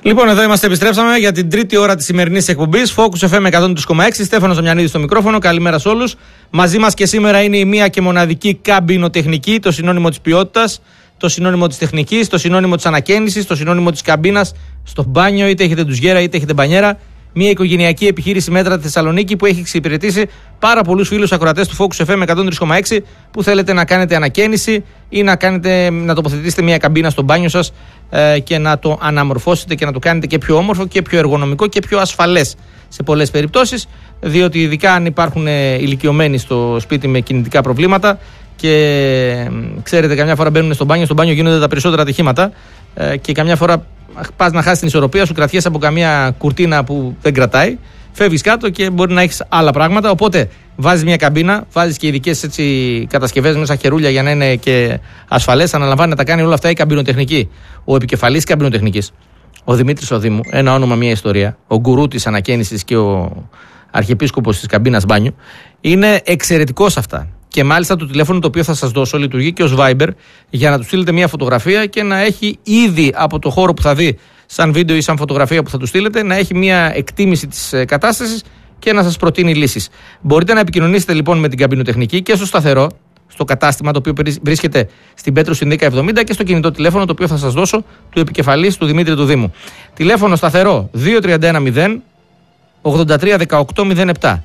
Λοιπόν, εδώ είμαστε, επιστρέψαμε για την τρίτη ώρα της σημερινής εκπομπής. Focus FM 103,6. Στέφανος Δαμιανίδης στο μικρόφωνο. Καλημέρα σε όλους. Μαζί μας και σήμερα είναι η μία και μοναδική καμπινοτεχνική, το συνώνυμο της ποιότητας, το συνώνυμο της τεχνικής, το συνώνυμο της ανακαίνησης, το συνώνυμο της καμπίνας στο μπάνιο, είτε έχετε ντουζιέρα είτε έχετε μπανιέρα. Μια οικογενειακή επιχείρηση μέτρα στη Θεσσαλονίκη που έχει εξυπηρετήσει πάρα πολλούς φίλους ακροατές του Focus FM 103,6 που θέλετε να κάνετε ανακαίνιση ή να τοποθετήσετε μια καμπίνα στο μπάνιο σας και να το αναμορφώσετε και να το κάνετε και πιο όμορφο και πιο εργονομικό και πιο ασφαλές σε πολλές περιπτώσεις, διότι ειδικά αν υπάρχουν ηλικιωμένοι στο σπίτι με κινητικά προβλήματα και ξέρετε, καμιά φορά μπαίνουν στο μπάνιο γίνονται τα περισσότερα ατυχήματα και καμιά φορά πας να χάσεις την ισορροπία σου, κρατιέσαι από καμία κουρτίνα που δεν κρατάει, φεύγεις κάτω και μπορεί να έχεις άλλα πράγματα. Οπότε βάζεις μια καμπίνα, βάζεις και ειδικές κατασκευές μέσα χερούλια για να είναι και ασφαλές. Αναλαμβάνει να τα κάνει όλα αυτά η καμπινοτεχνική. Ο επικεφαλής καμπινοτεχνικής, ο Δημήτρης Οδήμου, ένα όνομα, μια ιστορία, ο γκουρού της ανακαίνησης και ο αρχιεπίσκοπος της καμπίνας μπάνιου, είναι εξαιρετικός αυτά. Και μάλιστα το τηλέφωνο το οποίο θα σας δώσω λειτουργεί και ως Viber για να του στείλετε μια φωτογραφία και να έχει ήδη από το χώρο που θα δει, σαν βίντεο ή σαν φωτογραφία που θα του στείλετε, να έχει μια εκτίμηση της κατάστασης και να σας προτείνει λύσεις. Μπορείτε να επικοινωνήσετε λοιπόν με την καμπινοτεχνική και στο σταθερό, στο κατάστημα το οποίο βρίσκεται στην Πέτρου στην 1070 και στο κινητό τηλέφωνο το οποίο θα σας δώσω του επικεφαλής του Δημήτρη του Δήμου. Τηλέφωνο σταθερό 2310 83 18 07.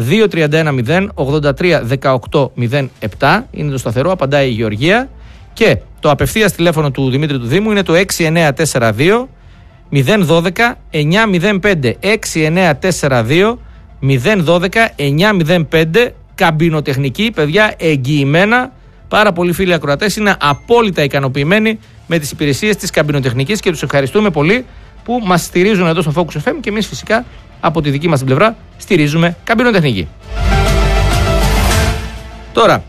2-31-0-83-18-07 είναι το σταθερό, απαντάει η Γεωργία. Και το απευθείας τηλέφωνο του Δημήτρη του Δήμου είναι το 6942 012 905. 6942 012 905. Καμπινοτεχνική, παιδιά, εγγυημένα. Πάρα πολλοί φίλοι ακροατές είναι απόλυτα ικανοποιημένοι με τις υπηρεσίες της καμπινοτεχνικής και τους ευχαριστούμε πολύ που μας στηρίζουν εδώ στο Focus FM και εμείς φυσικά από τη δική μας την πλευρά στηρίζουμε καμπινοτεχνική. Τώρα,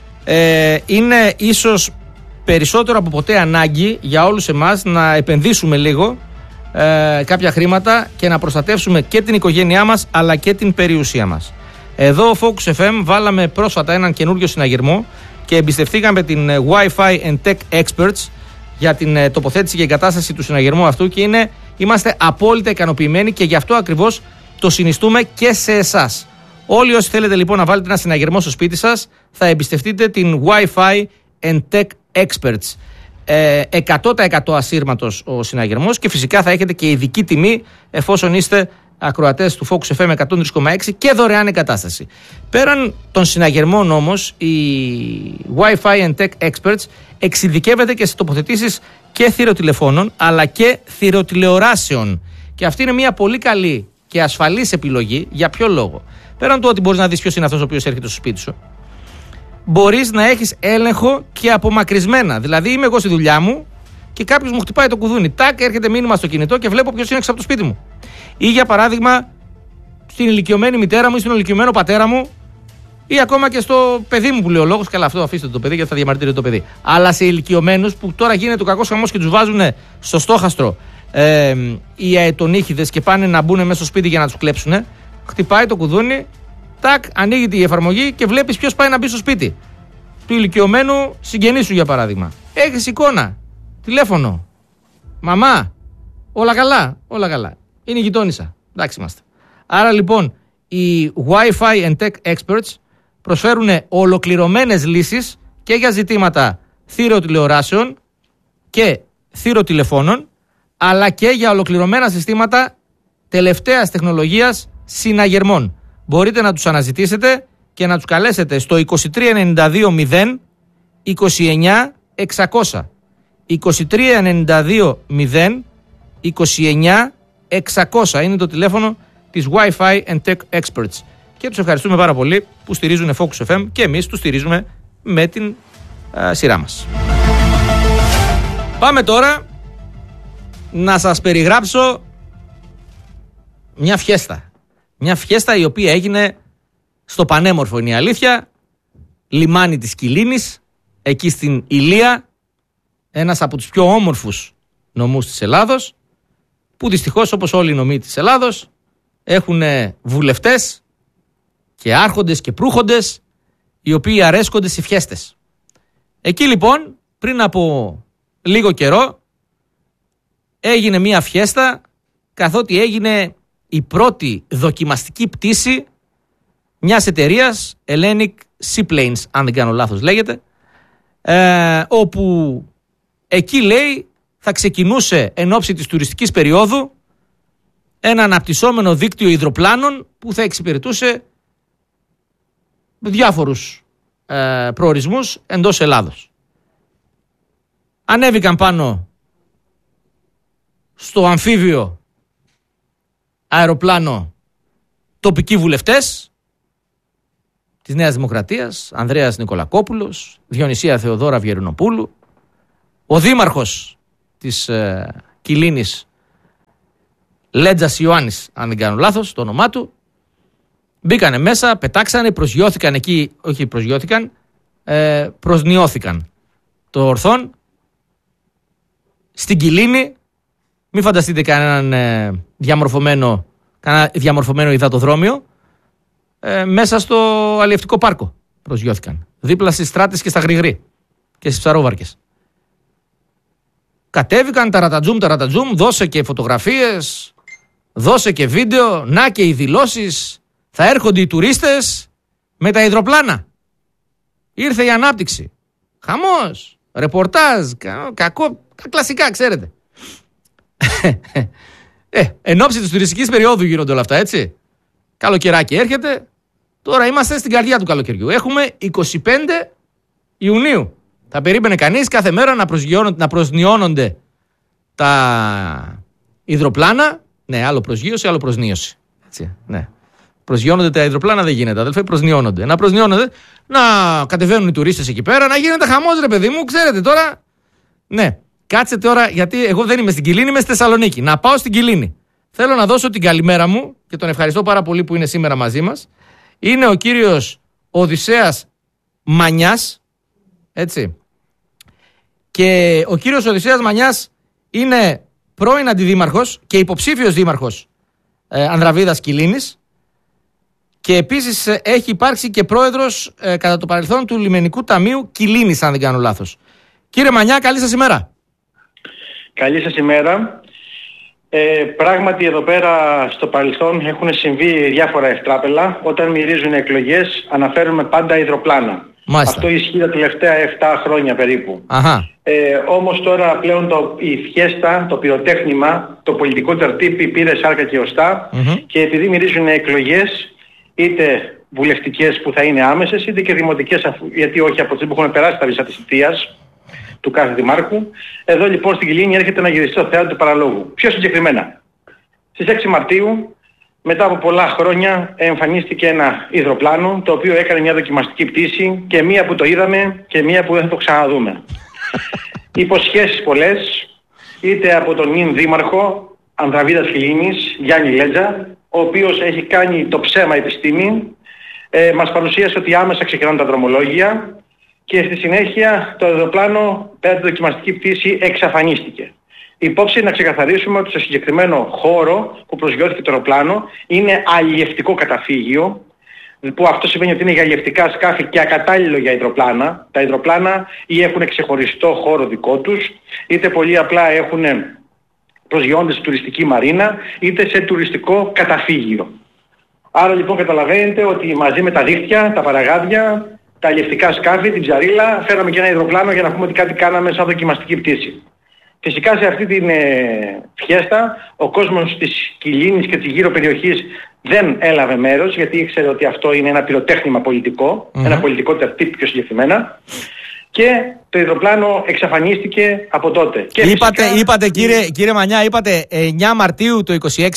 είναι ίσως περισσότερο από ποτέ ανάγκη για όλους εμάς να επενδύσουμε λίγο κάποια χρήματα και να προστατεύσουμε και την οικογένειά μας αλλά και την περιουσία μας. Εδώ Focus FM βάλαμε πρόσφατα έναν καινούριο συναγερμό και εμπιστευτήκαμε την Wi-Fi and Tech Experts για την τοποθέτηση και εγκατάσταση του συναγερμού αυτού και είμαστε απόλυτα ικανοποιημένοι και γι' αυτό ακριβώς το συνιστούμε και σε εσάς. Όλοι όσοι θέλετε λοιπόν να βάλετε ένα συναγερμό στο σπίτι σας θα εμπιστευτείτε την Wi-Fi and Tech Experts. 100% ασύρματος ο συναγερμός και φυσικά θα έχετε και ειδική τιμή εφόσον είστε ακροατές του Focus FM 103,6 και δωρεάν εγκατάσταση. Πέραν των συναγερμών όμως, η Wi-Fi and Tech Experts εξειδικεύεται και σε τοποθετήσεις και θηροτηλεφώνων αλλά και θηροτηλεοράσεων. Και αυτή είναι μια πολύ καλή και ασφαλής επιλογή. Για ποιο λόγο? Πέραν του ότι μπορείς να δεις ποιος είναι αυτός ο οποίος έρχεται στο σπίτι σου, μπορείς να έχεις έλεγχο και απομακρυσμένα. Δηλαδή, είμαι εγώ στη δουλειά μου και κάποιος μου χτυπάει το κουδούνι. Τάκ, έρχεται μήνυμα στο κινητό και βλέπω ποιος είναι έξω από το σπίτι μου. Ή για παράδειγμα, στην ηλικιωμένη μητέρα μου ή στον ηλικιωμένο πατέρα μου, ή ακόμα και στο παιδί μου που λέει ο λόγος. Καλά, αυτό αφήστε το παιδί γιατί θα διαμαρτύρεται το παιδί. Αλλά σε ηλικιωμένους που τώρα γίνεται ο κακός χαμός και τους βάζουν στο στόχαστρο οι αετονύχηδες και πάνε να μπουν μέσα στο σπίτι για να τους κλέψουν. Χτυπάει το κουδούνι, τάκ, ανοίγει η εφαρμογή και βλέπεις ποιος πάει να μπει στο σπίτι του ηλικιωμένου συγγενή σου, για παράδειγμα. Έχεις εικόνα, τηλέφωνο, μαμά, όλα καλά, όλα καλά. Είναι η γειτόνισσα. Εντάξει είμαστε. Άρα λοιπόν οι Wi-Fi and Tech Experts προσφέρουν ολοκληρωμένες λύσεις και για ζητήματα θηροτηλεοράσεων και θηροτηλεφώνων αλλά και για ολοκληρωμένα συστήματα τελευταίας τεχνολογίας συναγερμών. Μπορείτε να τους αναζητήσετε και να τους καλέσετε στο 2392 0 29 600. 2392 0 29 600 είναι το τηλέφωνο της Wi-Fi and Tech Experts. Και τους ευχαριστούμε πάρα πολύ που στηρίζουν Focus FM και εμείς τους στηρίζουμε με την σειρά μας. Πάμε τώρα να σας περιγράψω μια φιέστα. Μια φιέστα η οποία έγινε στο πανέμορφο, είναι η αλήθεια, λιμάνι της Κιλίνης, εκεί στην Ηλία, ένας από τους πιο όμορφους νομούς της Ελλάδος, που δυστυχώς όπως όλοι οι νομοί της Ελλάδος έχουν βουλευτές και άρχοντες και προύχοντες οι οποίοι αρέσκονται σε φιέστες. Εκεί λοιπόν πριν από λίγο καιρό έγινε μια φιέστα, καθότι έγινε η πρώτη δοκιμαστική πτήση μιας εταιρείας, Hellenic Seaplanes, αν δεν κάνω λάθος λέγεται, όπου εκεί λέει θα ξεκινούσε εν ώψη της τουριστικής περίοδου ένα αναπτυσσόμενο δίκτυο υδροπλάνων που θα εξυπηρετούσε διάφορους προορισμούς εντός Ελλάδος. Ανέβηκαν πάνω στο αμφίβιο αεροπλάνο τοπικοί βουλευτές της Νέας Δημοκρατίας, Ανδρέας Νικολακόπουλος, Διονυσία Θεοδόρα Βιερινοπούλου, ο δήμαρχος της Κιλίνης, Λέτζας Ιωάννης, αν δεν κάνω λάθος το όνομά του. Μπήκανε μέσα, πετάξανε, προσγειώθηκαν εκεί, όχι προσγειώθηκαν, προσνιώθηκαν το ορθόν στην Κιλίνη. Μην φανταστείτε κανέναν διαμορφωμένο υδατοδρόμιο, μέσα στο αλλιευτικό πάρκο προσγειώθηκαν, δίπλα στις Στράτες και στα Γρηγρή και στις Ψαρόβαρκες. Κατέβηκαν ταρατατζούμ, δώσε και φωτογραφίες, δώσε και βίντεο, να και οι δηλώσεις, θα έρχονται οι τουρίστες με τα υδροπλάνα. Ήρθε η ανάπτυξη. Χαμός, ρεπορτάζ, κακό, κλασικά ξέρετε. Εν ώψη της τουριστικής περίοδου γίνονται όλα αυτά, έτσι. Καλοκαιράκι έρχεται, τώρα είμαστε στην καρδιά του καλοκαιριού. Έχουμε 25 Ιουνίου. Θα περίμενε κανείς κάθε μέρα να προσνιώνονται τα υδροπλάνα. Ναι, άλλο προσγείωση, άλλο προσνίωση. Έτσι, ναι. Προσγειώνονται τα υδροπλάνα δεν γίνεται, αδελφέ, προσνιώνονται. Να προσνιώνονται, να κατεβαίνουν οι τουρίστες εκεί πέρα, να γίνεται χαμός, ρε παιδί μου, ξέρετε τώρα. Ναι, κάτσε τώρα, γιατί εγώ δεν είμαι στην Κιλίνη, είμαι στη Θεσσαλονίκη. Να πάω στην Κιλίνη. Θέλω να δώσω την καλημέρα μου και τον ευχαριστώ πάρα πολύ που είναι σήμερα μαζί μας. Είναι ο κύριος Οδυσσέας Μανιάς, έτσι. Και ο κύριος Οδυσσέας Μανιάς είναι πρώην αντιδήμαρχος και υποψήφιος δήμαρχος Ανδραβίδας Κιλίνης και επίσης έχει υπάρξει και πρόεδρος κατά το παρελθόν του Λιμενικού Ταμείου Κιλίνης, αν δεν κάνω λάθος. Κύριε Μανιά, καλή σας ημέρα. Καλή σας ημέρα. Πράγματι εδώ πέρα στο παρελθόν έχουν συμβεί διάφορα ευτράπελα. Όταν μυρίζουν εκλογές αναφέρουμε πάντα υδροπλάνα. Μάλιστα. Αυτό ισχύει τα τελευταία 7 χρόνια περίπου. Όμως τώρα πλέον η φιέστα, το πυροτέχνημα, το πολιτικό τερτύπι πήρε σάρκα και οστά και επειδή μυρίζουν εκλογές, είτε βουλευτικές που θα είναι άμεσες, είτε και δημοτικές, γιατί όχι από τις που έχουν περάσει τα βίσα της θητείας του κάθε δημάρχου. Εδώ λοιπόν στην Κιλίνη έρχεται να γυριστεί το θέατρο του παραλόγου. Πιο συγκεκριμένα, στις 6 Μαρτίου, μετά από πολλά χρόνια, εμφανίστηκε ένα υδροπλάνο το οποίο έκανε μια δοκιμαστική πτήση και μία που το είδαμε και μία που δεν θα το ξαναδούμε. Υποσχέσεις πολλές, είτε από τον νυν δήμαρχο Ανδραβίδας Κιλίνης, Γιάννη Λέτζα, ο οποίος έχει κάνει το ψέμα επιστήμη, μας παρουσίασε ότι άμεσα ξεκινάνε τα δρομολόγια και στη συνέχεια το αεροπλάνο πέρα τη δοκιμαστική πτήση εξαφανίστηκε. Υπόψη να ξεκαθαρίσουμε ότι στο συγκεκριμένο χώρο που προσγειώθηκε το αεροπλάνο είναι αλλιευτικό καταφύγιο, που αυτό σημαίνει ότι είναι για αλλιευτικά σκάφη και ακατάλληλο για υδροπλάνα. Τα υδροπλάνα ή έχουν ξεχωριστό χώρο δικό τους, είτε πολύ απλά προσγειώνονται σε τουριστική μαρίνα, είτε σε τουριστικό καταφύγιο. Άρα λοιπόν καταλαβαίνετε ότι μαζί με τα δίχτυα, τα παραγάδια, τα αλλιευτικά σκάφη, την ψαρίλα, φέραμε και ένα υδροπλάνο για να πούμε ότι κάτι κάναμε σαν δοκιμαστική πτήση. Φυσικά σε αυτή την φιέστα ο κόσμος της Κιλίνης και της γύρω περιοχής δεν έλαβε μέρος, γιατί ήξερε ότι αυτό είναι ένα πυροτέχνημα πολιτικό, ένα πολιτικό τερτύπ πιο συγκεκριμένα, και το υδροπλάνο εξαφανίστηκε από τότε. Και είπατε κύριε Μανιά, είπατε 9 Μαρτίου του 26?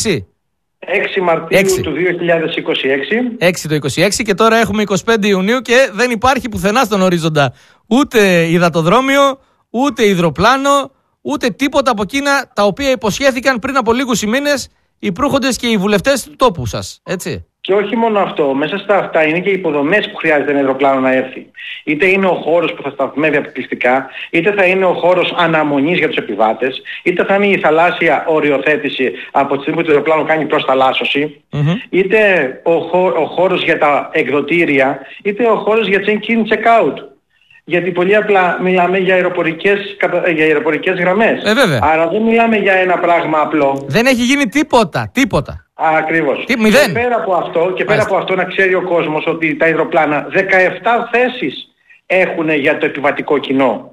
6 Μαρτίου του 2026. 6 το 26 και τώρα έχουμε 25 Ιουνίου και δεν υπάρχει πουθενά στον ορίζοντα ούτε υδατοδρόμιο, ούτε υδροπλάνο, ούτε τίποτα από εκείνα τα οποία υποσχέθηκαν πριν από λίγους μήνες οι προύχοντες και οι βουλευτές του τόπου σας, έτσι. Και όχι μόνο αυτό, μέσα στα αυτά είναι και οι υποδομές που χρειάζεται ένα αεροπλάνο να έρθει. Είτε είναι ο χώρος που θα σταθμεύει αποκλειστικά, είτε θα είναι ο χώρος αναμονής για τους επιβάτες, είτε θα είναι η θαλάσσια οριοθέτηση από τη στιγμή που το αεροπλάνο κάνει προς θαλάσσωση, είτε ο χώρος για τα εκδοτήρια, είτε ο χώρος για check-in, check-out. Γιατί πολύ απλά μιλάμε για αεροπορικές γραμμές. Βέβαια. Άρα δεν μιλάμε για ένα πράγμα απλό. Δεν έχει γίνει τίποτα. Ακριβώς. Μηδέν. Και πέρα από αυτό να ξέρει ο κόσμος ότι τα υδροπλάνα 17 θέσεις έχουν για το επιβατικό κοινό.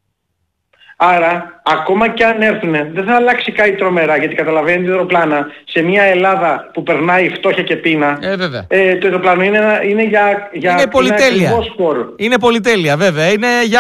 Άρα, ακόμα και αν έρθουν, δεν θα αλλάξει κάτι τρομερά, γιατί καταλαβαίνετε τα υδροπλάνα σε μια Ελλάδα που περνάει φτώχεια και πείνα, το υδροπλάνο είναι για είναι πολυτέλεια. Είναι πολυτέλεια, βέβαια. Είναι για